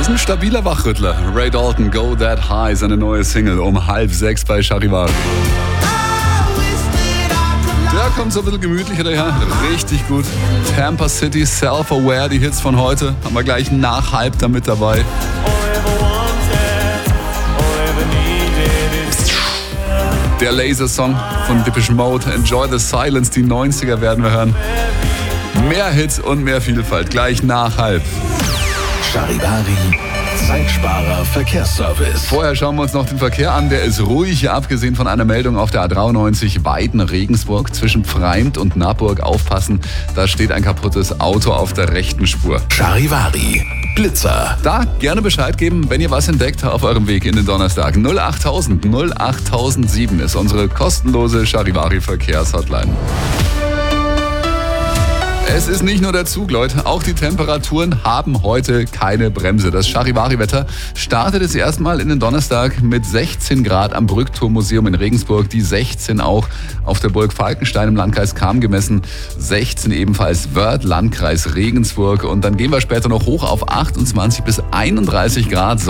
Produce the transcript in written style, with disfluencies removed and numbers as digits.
ist ein stabiler Wachrüttler. Ray Dalton, Go That High, seine neue Single um 5:30 bei Charivari. Der kommt so ein bisschen gemütlicher daher. Richtig gut. Tampa City, Self-Aware, die Hits von heute. Haben wir gleich nach halb damit dabei. Der Laser-Song von Depeche Mode, Enjoy the Silence, die 90er werden wir hören. Mehr Hits und mehr Vielfalt, gleich nach halb. Charivari, Zeitsparer Verkehrsservice. Vorher schauen wir uns noch den Verkehr an. Der ist ruhig, hier abgesehen von einer Meldung auf der A93 Weiden-Regensburg zwischen Pfreimd und Naburg. Aufpassen, da steht ein kaputtes Auto auf der rechten Spur. Charivari, Blitzer. Da gerne Bescheid geben, wenn ihr was entdeckt auf eurem Weg in den Donnerstag. 08000 08007 ist unsere kostenlose Charivari Verkehrshotline. Es ist nicht nur der Zug, Leute, auch die Temperaturen haben heute keine Bremse. Das Charivari-Wetter startet es erstmal in den Donnerstag mit 16 Grad am Brückturmuseum in Regensburg, die 16 auch auf der Burg Falkenstein im Landkreis Cham gemessen, 16 ebenfalls Wörth, Landkreis Regensburg und dann gehen wir später noch hoch auf 28 bis 31 Grad.